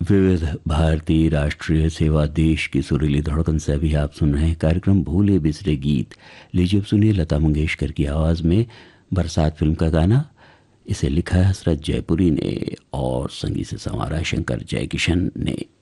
विविध भारती राष्ट्रीय सेवा देश की सुरीली धड़कन से अभी आप सुन रहे हैं कार्यक्रम भूले बिसरे गीत। लीजिए अब सुनिए लता मंगेशकर की आवाज़ में बरसात फिल्म का गाना। इसे लिखा है हसरत जयपुरी ने और संगीत से संवारा है शंकर जयकिशन ने।